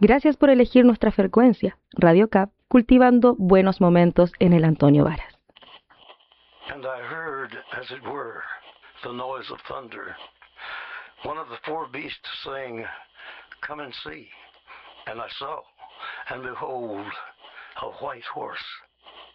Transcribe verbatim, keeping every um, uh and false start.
Gracias por elegir nuestra frecuencia, Radio Cap, cultivando buenos momentos en el Antonio Varas. And I heard, as it were, the noise of thunder. One of the four beasts saying, "Come and see." And I saw, and behold, a white horse